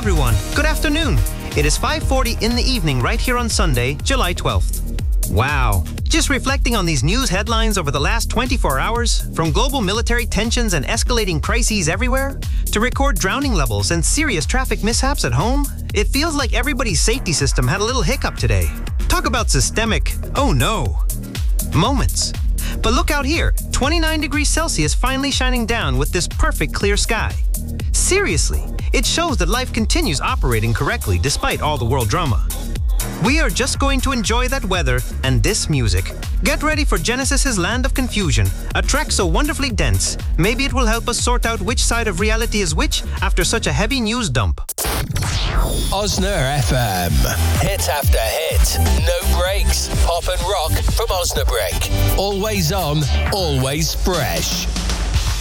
everyone. Good afternoon. It is 5:40 in the evening right here on Sunday, July 12th. Wow. Just reflecting on these news headlines over the last 24 hours, from global military tensions and escalating crises everywhere, to record drowning levels and serious traffic mishaps at home, it feels like everybody's safety system had a little hiccup today. Talk about systemic, oh no, moments. But look out here, 29 degrees Celsius finally shining down with this perfect clear sky. Seriously, it shows that life continues operating correctly despite all the world drama. We are just going to enjoy that weather and this music. Get ready for Genesis's Land of Confusion, a track so wonderfully dense, maybe it will help us sort out which side of reality is which after such a heavy news dump. Osna FM. Hit after hit. No breaks. Pop and rock from Osnabrück. Always on, always fresh.